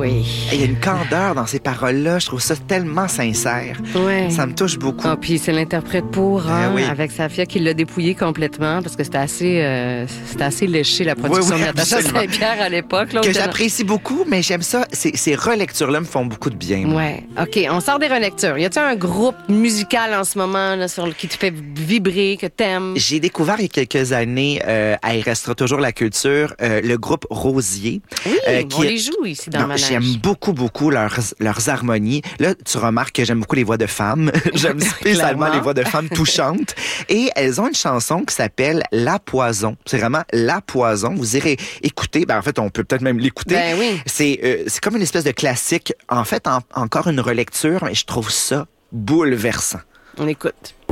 Oui. Il y a une candeur dans ces paroles-là. Je trouve ça tellement sincère. Ouais. Ça me touche beaucoup. Ah, puis c'est l'interprète pour, Oui. avec sa fille qui l'a dépouillé complètement parce que c'était assez léché la production Oui, de Natacha absolument. Saint-Pierre à l'époque. Là, Que j'apprécie beaucoup, mais j'aime ça. Ces relectures-là me font beaucoup de bien. moi. Ouais. OK, on sort des relectures. Y a-t-il un groupe musical en ce moment là, qui te fait vibrer, que t'aimes? J'ai découvert il y a quelques années, à Il restera toujours la culture, le groupe Rosier. Oui, qui on est- les joue ici dans Non, le manège. j'aime beaucoup leurs harmonies. Là, tu remarques que j'aime beaucoup les voix de femmes. J'aime spécialement Clairement. les voix de femmes touchantes. Et elles ont une chanson qui s'appelle La Poison. C'est vraiment La Poison. Vous irez écouter. En fait, on peut peut-être même l'écouter. Ben oui. C'est comme une espèce de classique. En fait, encore une relecture, mais je trouve ça bouleversant. On écoute.